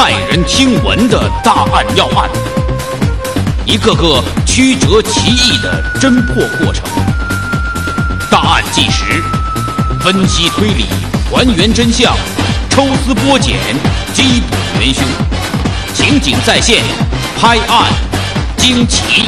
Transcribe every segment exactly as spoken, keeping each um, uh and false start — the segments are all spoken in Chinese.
骇人听闻的大案要案，一个个曲折奇异的侦破过程。大案纪实，分析推理，还原真相，抽丝剥茧，缉捕元凶。情景再现，拍案惊奇。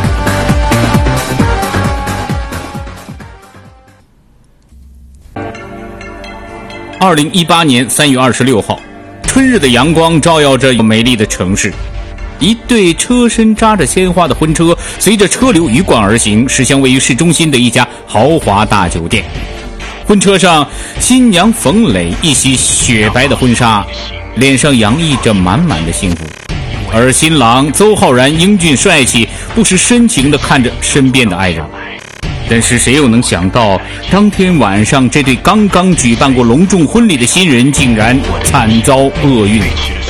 二零一八年三月二十六号，春日的阳光照耀着美丽的城市。一对车身扎着鲜花的婚车随着车流鱼贯而行，驶向位于市中心的一家豪华大酒店。婚车上，新娘冯磊一袭雪白的婚纱，脸上洋溢着满满的幸福，而新郎邹浩然英俊帅气，不时深情地看着身边的爱人。但是谁又能想到，当天晚上这对刚刚举办过隆重婚礼的新人竟然惨遭厄运。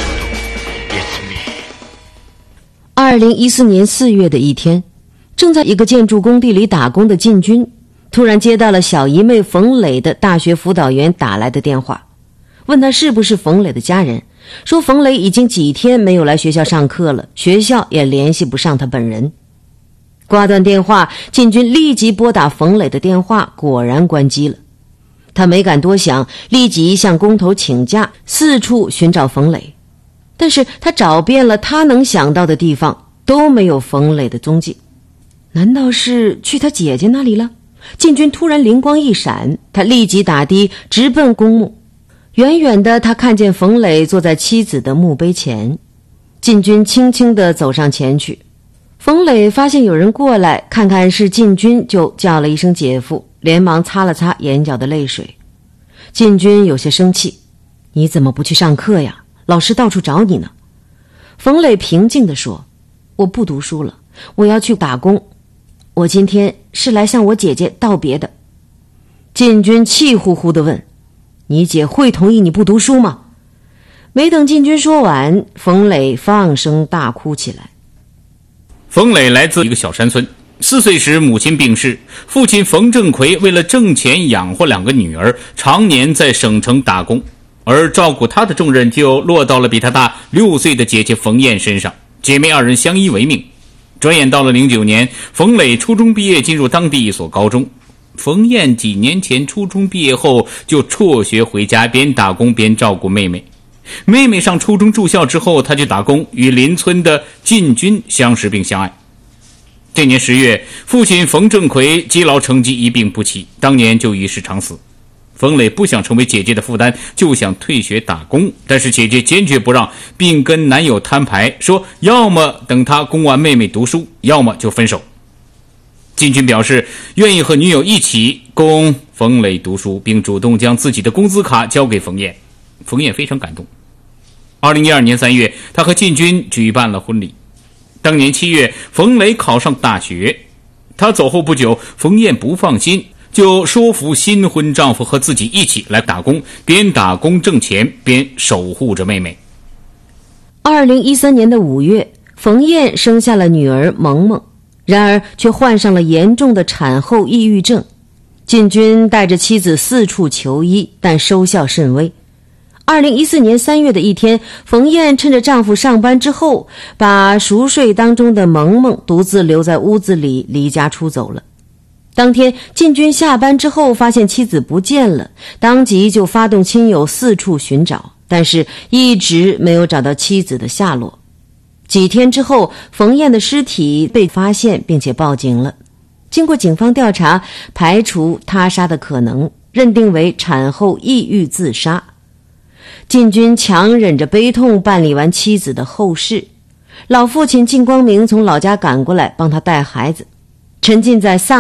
二零一四年四月的一天，正在一个建筑工地里打工的靳军突然接到了小姨妹冯磊的大学辅导员打来的电话，问他是不是冯磊的家人，说冯磊已经几天没有来学校上课了，学校也联系不上他本人。挂断电话，靳军立即拨打冯磊的电话，果然关机了。他没敢多想，立即向工头请假，四处寻找冯磊。但是他找遍了他能想到的地方，都没有冯磊的踪迹。难道是去他姐姐那里了？靳军突然灵光一闪，他立即打的直奔公墓。远远的，他看见冯磊坐在妻子的墓碑前。靳军轻轻地走上前去。冯磊发现有人过来，看看是靳军，就叫了一声姐夫，连忙擦了擦眼角的泪水。靳军有些生气，你怎么不去上课呀？老师到处找你呢。冯磊平静地说，我不读书了，我要去打工，我今天是来向我姐姐道别的。靳军气呼呼地问，你姐会同意你不读书吗？没等靳军说完，冯磊放声大哭起来。 冯磊来自一个小山村，四岁时母亲病逝，父亲冯正奎为了挣钱养活两个女儿，常年在省城打工，而照顾他的重任就落到了比他大六岁的姐姐冯燕身上，姐妹二人相依为命。转眼到了零九年，冯磊初中毕业，进入当地一所高中。冯燕几年前初中毕业后就辍学回家，边打工边照顾妹妹。妹妹上初中住校之后，她就打工，与邻村的靳军相识并相爱。这年十月，父亲冯正奎积劳成疾，一病不起，当年就与世长辞。冯磊不想成为姐姐的负担，就想退学打工，但是姐姐坚决不让，并跟男友摊牌，说要么等他供完妹妹读书，要么就分手。靳军表示愿意和女友一起供冯磊读书，并主动将自己的工资卡交给冯燕。冯燕非常感动。二零一二年三月，他和靳军举办了婚礼。当年七月，冯磊考上大学。他走后不久，冯燕不放心，就说服新婚丈夫和自己一起来打工，边打工挣钱边守护着妹妹。 二零一三年的五月，冯燕生下了女儿萌萌，然而却患上了严重的产后抑郁症。靳军带着妻子四处求医，但收效甚微。二零一四年三月的一天，冯燕趁着丈夫上班之后，把熟睡当中的萌萌独自留在屋子里，离家出走了。当天，靳军下班之后发现妻子不见了，当即就发动亲友四处寻找，但是一直没有找到妻子的下落。几天之后，冯燕的尸体被发现，并且报警了。经过警方调查，排除他杀的可能，认定为产后抑郁自杀。靳军强忍着悲痛办理完妻子的后事，老父亲靳光明从老家赶过来帮他带孩子，沉浸在丧